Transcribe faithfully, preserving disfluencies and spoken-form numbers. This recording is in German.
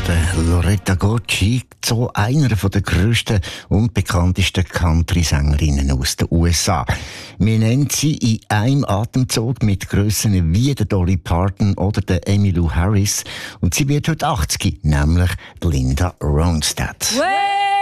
der Loretta Gocci, zu einer der grössten und bekanntesten Country-Sängerinnen aus den U S A. Wir nennen sie in einem Atemzug mit Grössen wie der Dolly Parton oder der Emmylou Harris. Und sie wird heute achtzig, nämlich Linda Ronstadt.